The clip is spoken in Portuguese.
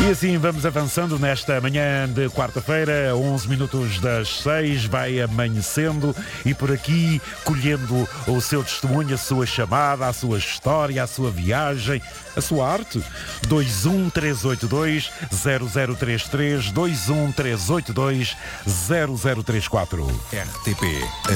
E assim vamos avançando nesta manhã de quarta-feira, 11 minutos das 6, vai amanhecendo e por aqui colhendo o seu testemunho, a sua chamada, a sua história, a sua viagem, a sua arte. 21382-0033, 21382-0034. RTP